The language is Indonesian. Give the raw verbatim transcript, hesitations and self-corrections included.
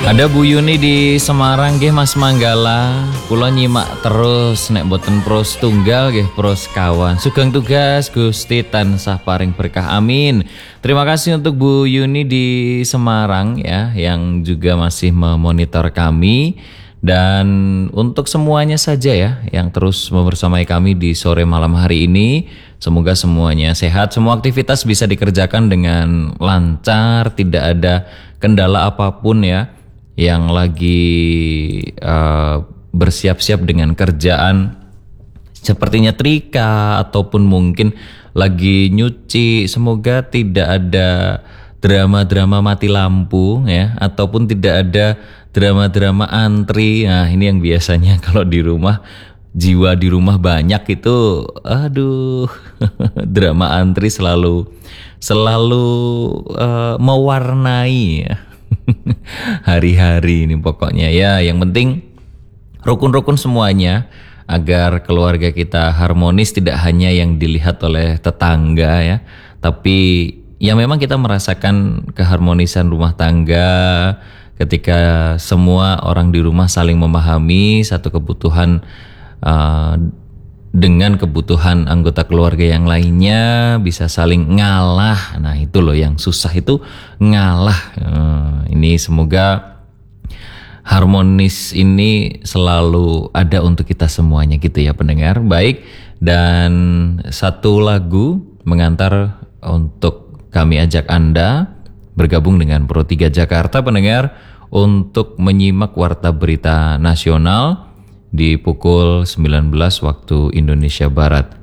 Ada Bu Yuni di Semarang nggih Mas Manggala. Kula nyimak terus nek boten pros tunggal nggih pros kawan. Sugeng tugas Gusti tansah paring berkah amin. Terima kasih untuk Bu Yuni di Semarang ya yang juga masih memonitor kami. Dan untuk semuanya saja ya yang terus membersamai kami di sore malam hari ini, semoga semuanya sehat, semua aktivitas bisa dikerjakan dengan lancar, tidak ada kendala apapun ya, yang lagi uh, bersiap-siap dengan kerjaan seperti nyetrika ataupun mungkin lagi nyuci, semoga tidak ada drama-drama mati lampu ya, ataupun tidak ada drama-drama antri. Nah ini yang biasanya kalau di rumah, jiwa di rumah banyak itu, aduh drama antri selalu selalu uh, mewarnai ya hari-hari ini pokoknya ya. Yang penting rukun-rukun semuanya agar keluarga kita harmonis, tidak hanya yang dilihat oleh tetangga ya, tapi ya memang kita merasakan keharmonisan rumah tangga ketika semua orang di rumah saling memahami satu kebutuhan uh, dengan kebutuhan anggota keluarga yang lainnya, bisa saling ngalah. Nah itu loh yang susah, itu ngalah. Uh, ini semoga harmonis ini selalu ada untuk kita semuanya gitu ya pendengar. Baik, dan satu lagu mengantar untuk kami ajak Anda bergabung dengan Pro tiga Jakarta pendengar untuk menyimak Warta Berita Nasional di pukul sembilan belas waktu Indonesia Barat.